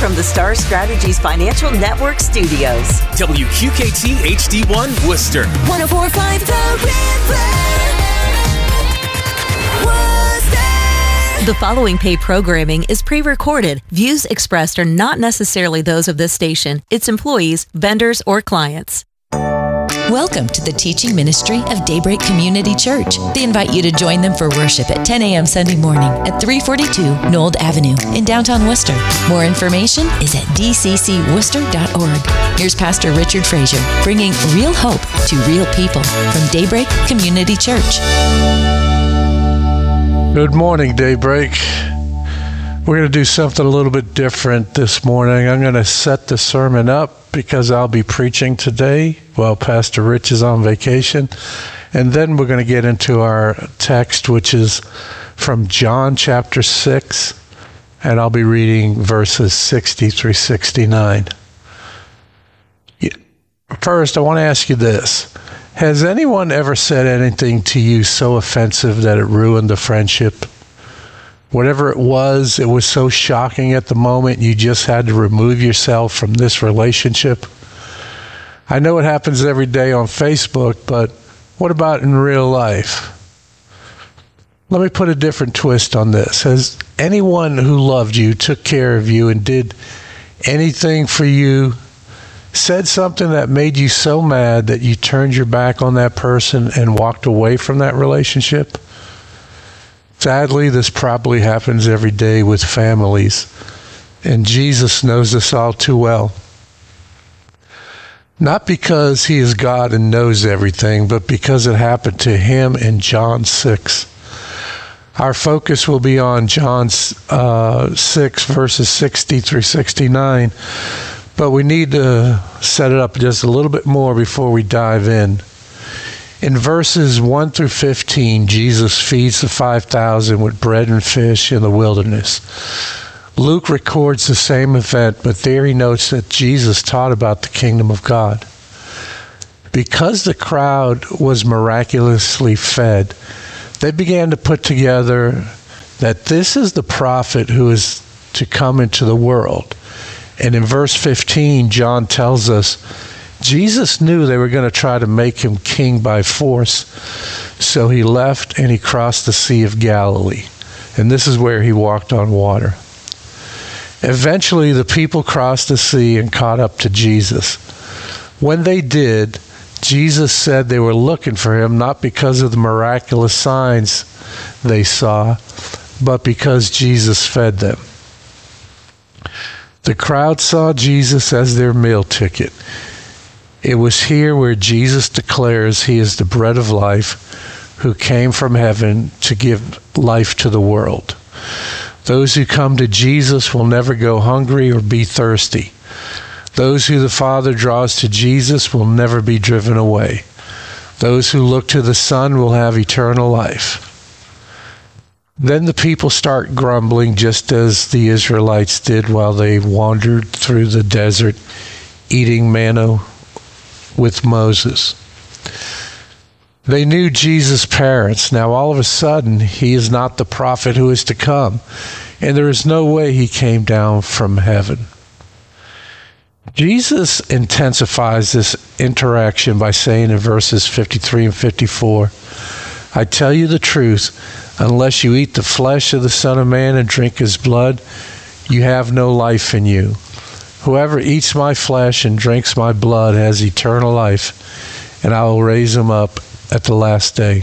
from the Star Strategies Financial Network studios. WQKT HD1 Worcester. 104.5 The River. Worcester. The following paid programming is pre-recorded. Views expressed are not necessarily those of this station, its employees, vendors, or clients. Welcome to the teaching ministry of Daybreak Community Church. They invite you to join them for worship at 10 a.m. Sunday morning at 342 Nold Avenue in downtown Worcester. More information is at dccworcester.org. Here's Pastor Richard Frazier bringing real hope to real people from Daybreak Community Church. Good morning, Daybreak. We're going to do something a little bit different this morning. I'm going to set the sermon up because I'll be preaching today while Pastor Rich is on vacation. And then we're going to get into our text, which is from John chapter 6, and I'll be reading verses 60 through 69. First, I want to ask you this. Has anyone ever said anything to you so offensive that it ruined the friendship? Whatever it was so shocking at the moment, you just had to remove yourself from this relationship. I know it happens every day on Facebook, but what about in real life? Let me put a different twist on this. Has anyone who loved you, took care of you, and did anything for you, said something that made you so mad that you turned your back on that person and walked away from that relationship? Sadly, this probably happens every day with families, and Jesus knows this all too well. Not because he is God and knows everything, but because it happened to him in John 6. Our focus will be on John 6, verses 60 through 69, but we need to set it up just a little bit more before we dive in. In verses 1 through 15, Jesus feeds the 5,000 with bread and fish in the wilderness. Luke records the same event, but there he notes that Jesus taught about the kingdom of God. Because the crowd was miraculously fed, they began to put together that this is the prophet who is to come into the world. And in verse 15, John tells us, Jesus knew they were going to try to make him king by force, so he left and he crossed the Sea of Galilee. And this is where he walked on water. Eventually, the people crossed the sea and caught up to Jesus. When they did, Jesus said they were looking for him not because of the miraculous signs they saw, but because Jesus fed them. The crowd saw Jesus as their meal ticket. It was here where Jesus declares he is the bread of life who came from heaven to give life to the world. Those who come to Jesus will never go hungry or be thirsty. Those who the Father draws to Jesus will never be driven away. Those who look to the Son will have eternal life. Then the people start grumbling just as the Israelites did while they wandered through the desert eating manna with Moses. They knew Jesus' parents. Now all of a sudden, he is not the prophet who is to come, and there is no way he came down from heaven. Jesus intensifies this interaction by saying in verses 53 and 54, I tell you the truth, unless you eat the flesh of the Son of Man and drink his blood, you have no life in you. Whoever eats my flesh and drinks my blood has eternal life, and I will raise him up at the last day.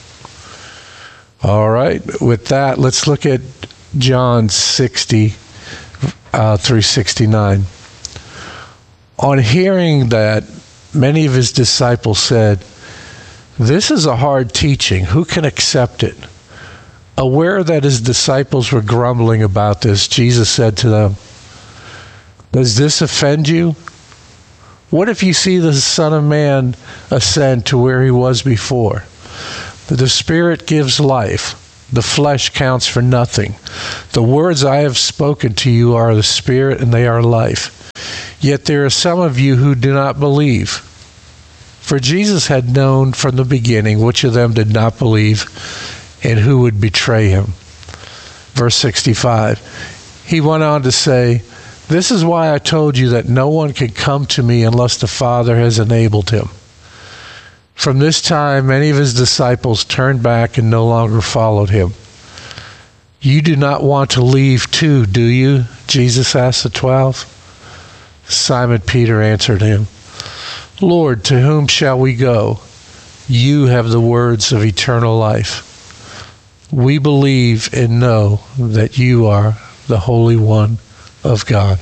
All right, with that, let's look at John 60 through 69. On hearing that, many of his disciples said, this is a hard teaching. Who can accept it? Aware that his disciples were grumbling about this, Jesus said to them, does this offend you? What if you see the Son of Man ascend to where he was before? The Spirit gives life. The flesh counts for nothing. The words I have spoken to you are the Spirit and they are life. Yet there are some of you who do not believe. For Jesus had known from the beginning which of them did not believe and who would betray him. Verse 65. He went on to say, This is why I told you that no one can come to me unless the Father has enabled him. From this time, many of his disciples turned back and no longer followed him. You do not want to leave too, do you? Jesus asked the 12. Simon Peter answered him, Lord, to whom shall we go? You have the words of eternal life. We believe and know that you are the Holy One of God.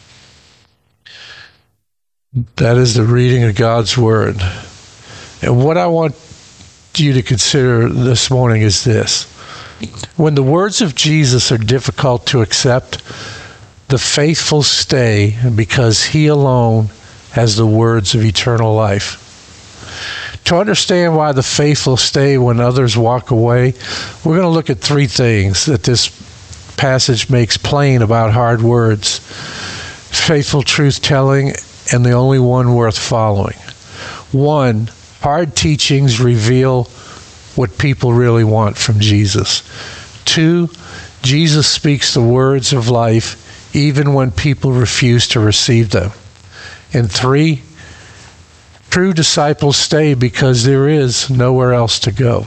That is the reading of God's Word. And what I want you to consider this morning is this. When the words of Jesus are difficult to accept, the faithful stay because he alone has the words of eternal life. To understand why the faithful stay when others walk away, we're going to look at three things that this passage makes plain about hard words: faithful truth-telling, and the only one worth following. 1, hard teachings reveal what people really want from Jesus. 2, Jesus speaks the words of life even when people refuse to receive them. And 3, true disciples stay because there is nowhere else to go.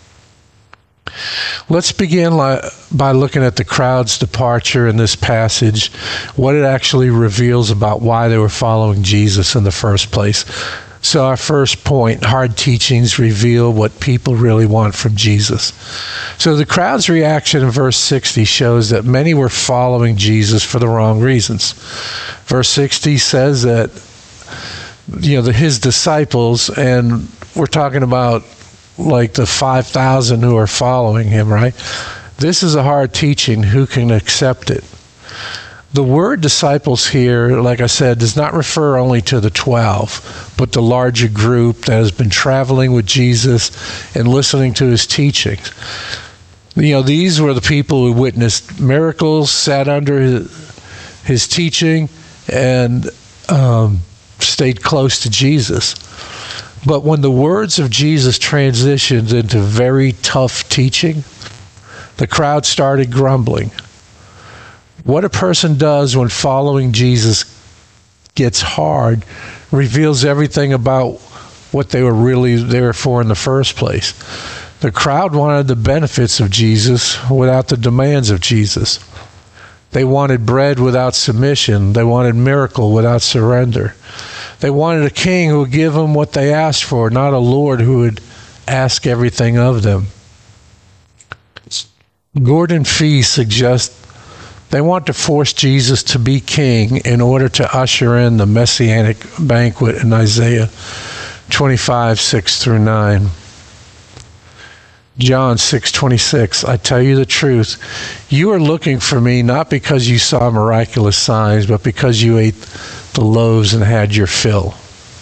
Let's begin by looking at the crowd's departure in this passage, what it actually reveals about why they were following Jesus in the first place. So our first point, hard teachings reveal what people really want from Jesus. So the crowd's reaction in verse 60 shows that many were following Jesus for the wrong reasons. Verse 60 says that, his disciples, and we're talking about like the 5,000 who are following him, right? This is a hard teaching. Who can accept it? The word disciples here, like I said, does not refer only to the 12, but the larger group that has been traveling with Jesus and listening to his teachings. These were the people who witnessed miracles, sat under his teaching, and stayed close to Jesus. But when the words of Jesus transitioned into very tough teaching, the crowd started grumbling. What a person does when following Jesus gets hard reveals everything about what they were really there for in the first place. The crowd wanted the benefits of Jesus without the demands of Jesus. They wanted bread without submission. They wanted miracle without surrender. They wanted a king who would give them what they asked for, not a Lord who would ask everything of them. Gordon Fee suggests they want to force Jesus to be king in order to usher in the messianic banquet in Isaiah 25, 6-9. John 6:26, I tell you the truth, you are looking for me not because you saw miraculous signs, but because you ate the loaves and had your fill.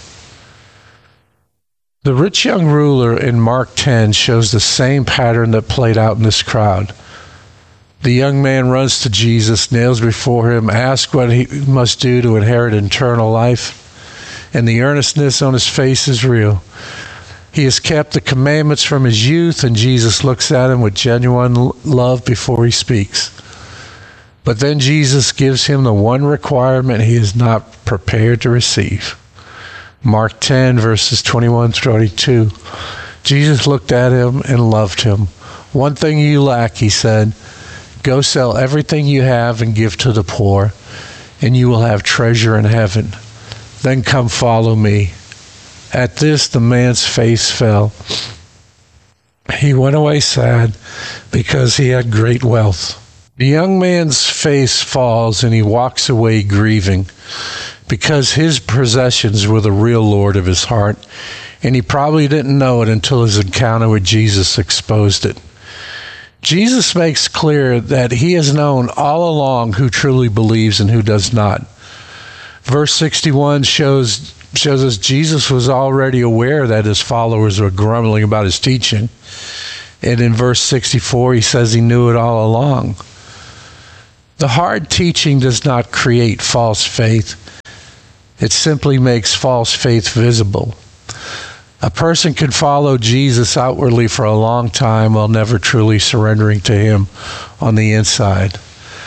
The rich young ruler in Mark 10 shows the same pattern that played out in this crowd. The young man runs to Jesus, kneels before him, asks what he must do to inherit eternal life, and the earnestness on his face is real. He has kept the commandments from his youth, and Jesus looks at him with genuine love before he speaks. But then Jesus gives him the one requirement he is not prepared to receive. Mark 10, verses 21-22. Jesus looked at him and loved him. One thing you lack, he said. Go sell everything you have and give to the poor, and you will have treasure in heaven. Then come follow me. At this, the man's face fell. He went away sad because he had great wealth. The young man's face falls and he walks away grieving because his possessions were the real Lord of his heart, and he probably didn't know it until his encounter with Jesus exposed it. Jesus makes clear that he has known all along who truly believes and who does not. Verse 61 shows us Jesus was already aware that his followers were grumbling about his teaching. And in verse 64, he says he knew it all along. The hard teaching does not create false faith. It simply makes false faith visible. A person can follow Jesus outwardly for a long time while never truly surrendering to him on the inside.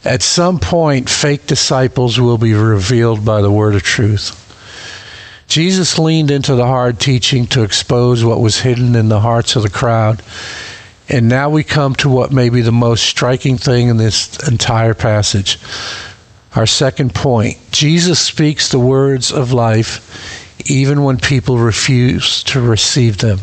At some point, fake disciples will be revealed by the word of truth. Jesus leaned into the hard teaching to expose what was hidden in the hearts of the crowd. And now we come to what may be the most striking thing in this entire passage. Our second point. Jesus speaks the words of life even when people refuse to receive them.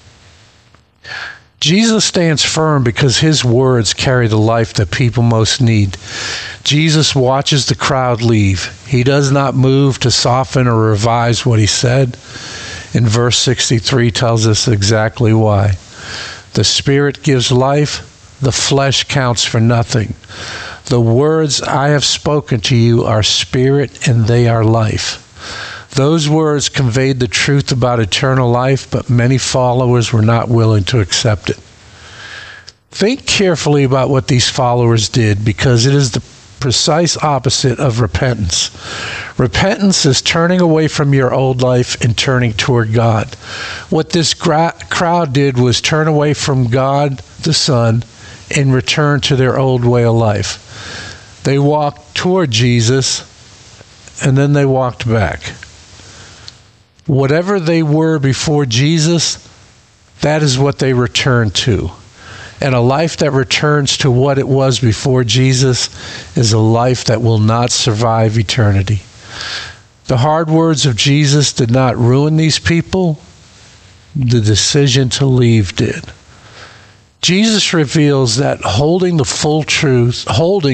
Jesus stands firm because his words carry the life that people most need. Jesus watches the crowd leave. He does not move to soften or revise what he said. And verse 63 tells us exactly why. The Spirit gives life, the flesh counts for nothing. The words I have spoken to you are spirit and they are life. Those words conveyed the truth about eternal life, but many followers were not willing to accept it. Think carefully about what these followers did, because it is the precise opposite of repentance. Repentance is turning away from your old life and turning toward God. What this crowd did was turn away from God the Son and return to their old way of life. They walked toward Jesus and then they walked back. Whatever they were before Jesus, that is what they returned to. And a life that returns to what it was before Jesus is a life that will not survive eternity. The hard words of Jesus did not ruin these people. The decision to leave did. Jesus reveals that holding to the full truth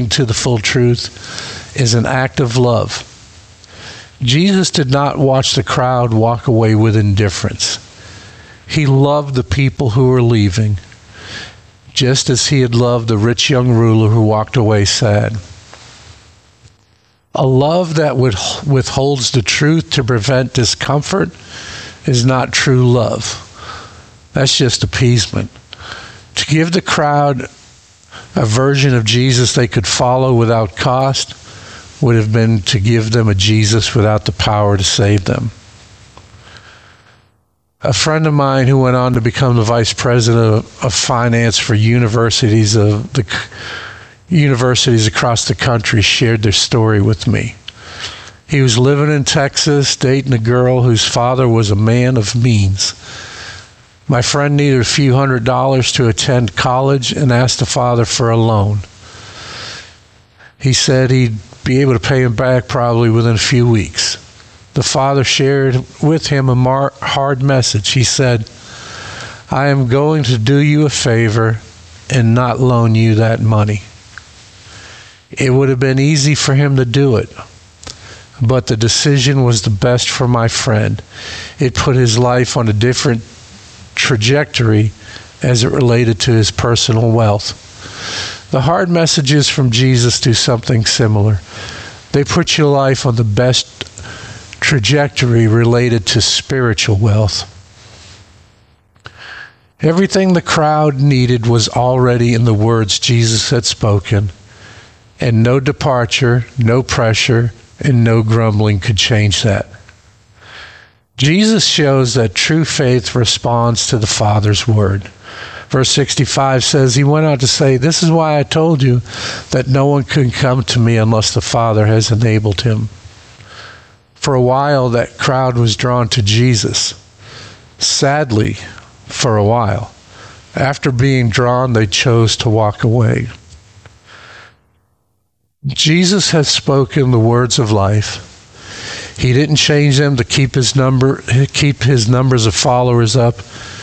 is an act of love. Jesus did not watch the crowd walk away with indifference. He loved the people who were leaving, just as he had loved the rich young ruler who walked away sad. A love that withholds the truth to prevent discomfort is not true love. That's just appeasement. To give the crowd a version of Jesus they could follow without cost would have been to give them a Jesus without the power to save them. A friend of mine who went on to become the vice president of finance for universities across the country shared their story with me. He was living in Texas, dating a girl whose father was a man of means. My friend needed a few $100s to attend college and asked the father for a loan. He said he'd be able to pay him back probably within a few weeks. The father shared with him a hard message. He said, I am going to do you a favor and not loan you that money. It would have been easy for him to do it, but the decision was the best for my friend. It put his life on a different trajectory as it related to his personal wealth. The hard messages from Jesus do something similar. They put your life on the best trajectory related to spiritual wealth. Everything the crowd needed was already in the words Jesus had spoken, and no departure, no pressure, and no grumbling could change that. Jesus shows that true faith responds to the Father's word. Verse 65 says, he went on to say, this is why I told you that no one can come to me unless the Father has enabled him. For a while, that crowd was drawn to Jesus. Sadly, for a while. After being drawn, they chose to walk away. Jesus has spoken the words of life. He didn't change them to keep his numbers of followers up,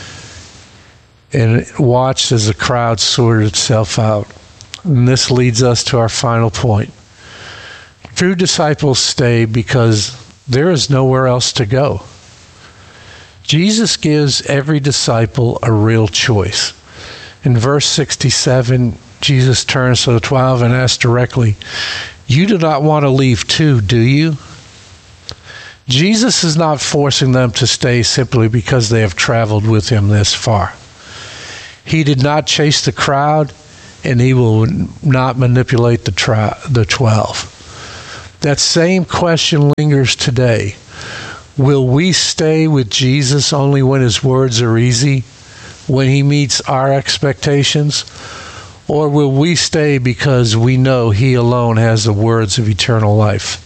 and watched as the crowd sorted itself out. And this leads us to our final point. True disciples stay because there is nowhere else to go. Jesus gives every disciple a real choice. In verse 67, Jesus turns to the 12 and asks directly, you do not want to leave too, do you? Jesus is not forcing them to stay simply because they have traveled with him this far. He did not chase the crowd, and he will not manipulate the 12. That same question lingers today. Will we stay with Jesus only when his words are easy, when he meets our expectations? Or will we stay because we know he alone has the words of eternal life?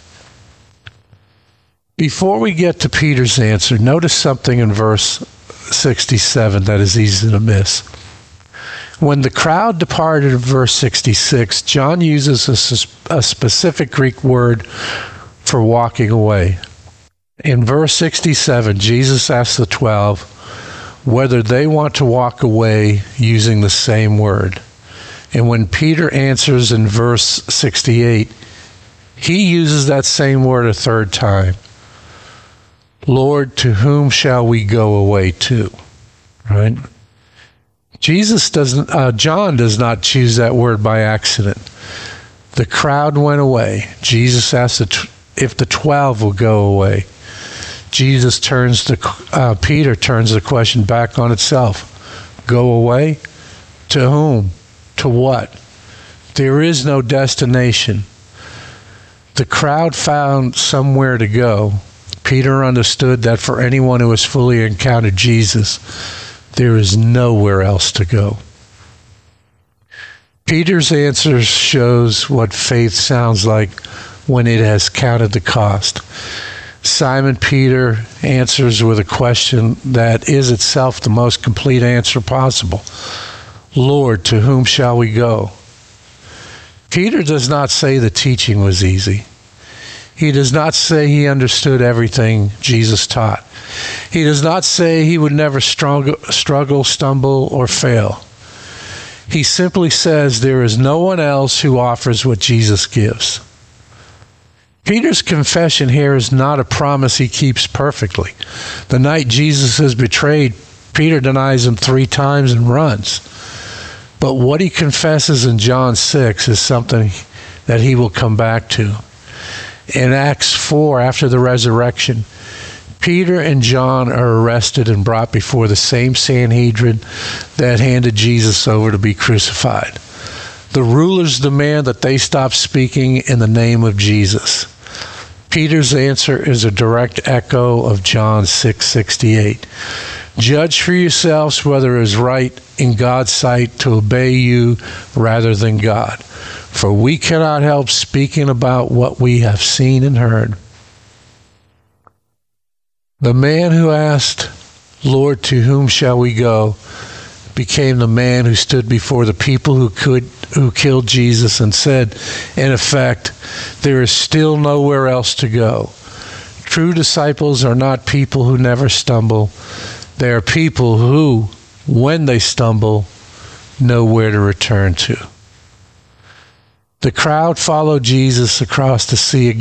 Before we get to Peter's answer, notice something in verse 67 that is easy to miss. When the crowd departed in verse 66, John uses a specific Greek word for walking away. In verse 67, Jesus asked the 12 whether they want to walk away using the same word. And when Peter answers in verse 68, he uses that same word a third time. Lord, to whom shall we go away to? Right? John does not choose that word by accident. The crowd went away. Jesus asked if the 12 will go away. Peter turns the question back on itself. Go away? To whom? To what? There is no destination. The crowd found somewhere to go. Peter understood that for anyone who has fully encountered Jesus, there is nowhere else to go. Peter's answer shows what faith sounds like when it has counted the cost. Simon Peter answers with a question that is itself the most complete answer possible. Lord, to whom shall we go? Peter does not say the teaching was easy. He does not say he understood everything Jesus taught. He does not say he would never struggle, stumble, or fail. He simply says there is no one else who offers what Jesus gives. Peter's confession here is not a promise he keeps perfectly. The night Jesus is betrayed, Peter denies him 3 times and runs. But what he confesses in John 6 is something that he will come back to. In Acts 4, after the resurrection, Peter and John are arrested and brought before the same Sanhedrin that handed Jesus over to be crucified. The rulers demand that they stop speaking in the name of Jesus. Peter's answer is a direct echo of John 6:68. Judge for yourselves whether it is right in God's sight to obey you rather than God. For we cannot help speaking about what we have seen and heard. The man who asked, Lord, to whom shall we go, became the man who stood before the people who killed Jesus and said, in effect, there is still nowhere else to go. True disciples are not people who never stumble. They are people who, when they stumble, know where to return to. The crowd followed Jesus across the Sea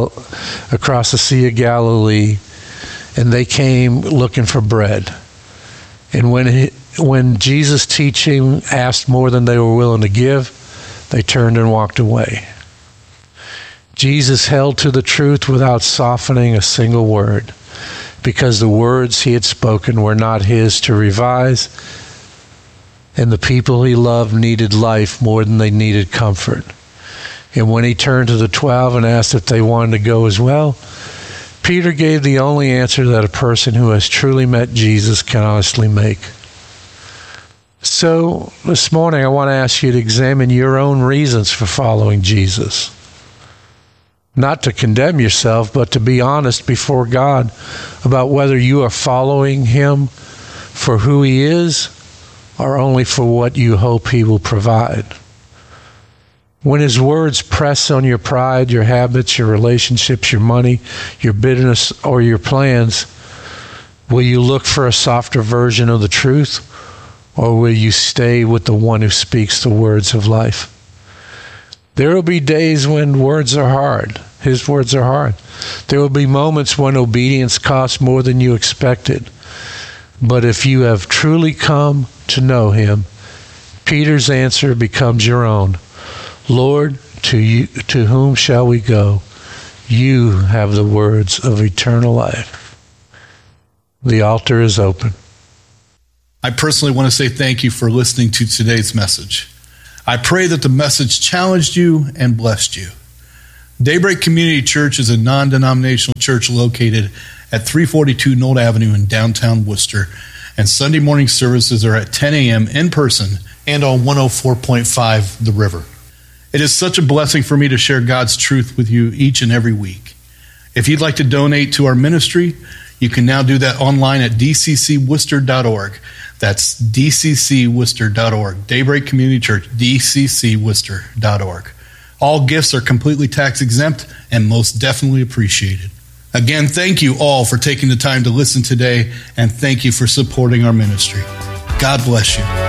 of Galilee, and they came looking for bread. And when Jesus' teaching asked more than they were willing to give, they turned and walked away. Jesus held to the truth without softening a single word, because the words he had spoken were not his to revise, and the people he loved needed life more than they needed comfort. And when he turned to the 12 and asked if they wanted to go as well, Peter gave the only answer that a person who has truly met Jesus can honestly make. So this morning I want to ask you to examine your own reasons for following Jesus. Not to condemn yourself, but to be honest before God about whether you are following him for who he is or only for what you hope he will provide. When his words press on your pride, your habits, your relationships, your money, your bitterness, or your plans, will you look for a softer version of the truth, or will you stay with the one who speaks the words of life? There will be days when words are hard. His words are hard. There will be moments when obedience costs more than you expected. But if you have truly come to know him, Peter's answer becomes your own. Lord, to whom shall we go? You have the words of eternal life. The altar is open. I personally want to say thank you for listening to today's message. I pray that the message challenged you and blessed you. Daybreak Community Church is a non-denominational church located at 342 Nold Avenue in downtown Worcester, and Sunday morning services are at 10 a.m. in person and on 104.5 The River. It is such a blessing for me to share God's truth with you each and every week. If you'd like to donate to our ministry, you can now do that online at dccworcester.org. That's dccworcester.org. Daybreak Community Church, dccworcester.org. All gifts are completely tax exempt and most definitely appreciated. Again, thank you all for taking the time to listen today, and thank you for supporting our ministry. God bless you.